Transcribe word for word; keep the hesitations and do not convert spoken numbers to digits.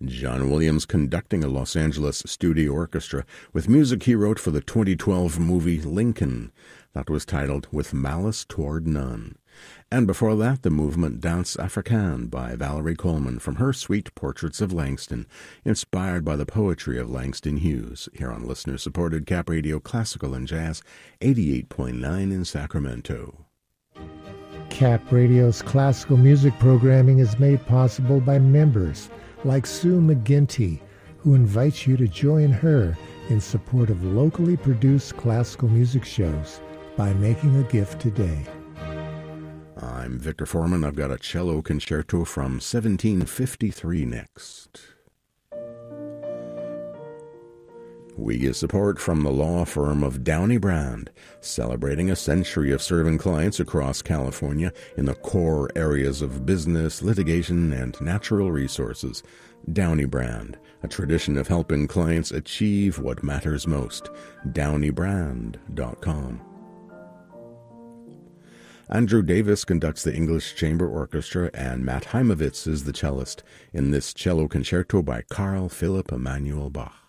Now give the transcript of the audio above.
John Williams conducting a Los Angeles studio orchestra with music he wrote for the twenty twelve movie Lincoln that was titled With Malice Toward None. And before that, the movement Danse Africaine by Valerie Coleman from her suite Portraits of Langston, inspired by the poetry of Langston Hughes, here on listener-supported Cap Radio Classical and Jazz, eighty-eight point nine in Sacramento. Cap Radio's classical music programming is made possible by members like Sue McGinty, who invites you to join her in support of locally produced classical music shows by making a gift today. I'm Victor Foreman. I've got a cello concerto from seventeen fifty-three next. We get support from the law firm of Downey Brand, celebrating a century of serving clients across California in the core areas of business, litigation, and natural resources. Downey Brand, a tradition of helping clients achieve what matters most. downey brand dot com. Andrew Davis conducts the English Chamber Orchestra, and Matt Heimovitz is the cellist in this cello concerto by Carl Philipp Emanuel Bach.